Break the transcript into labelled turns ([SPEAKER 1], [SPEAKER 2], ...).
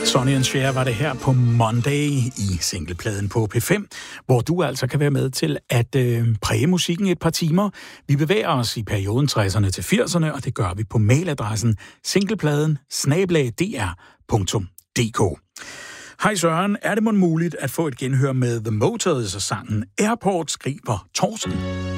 [SPEAKER 1] Sonny and Cher var det her på Monday i singlepladen på P5, hvor du altså kan være med til at præge musikken et par timer. Vi bevæger os i perioden 60'erne til 80'erne, og det gør vi på mailadressen singlepladen@dr.dk. Hej Søren, er det muligt at få et genhør med The Motors og sangen Airport, skriver Thorsten?